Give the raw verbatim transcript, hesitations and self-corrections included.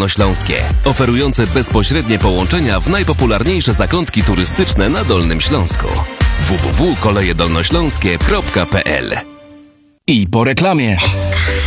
Dolnośląskie, oferujące bezpośrednie połączenia w najpopularniejsze zakątki turystyczne na Dolnym Śląsku. w w w kropka koleje dolnośląskie kropka p l. I po reklamie.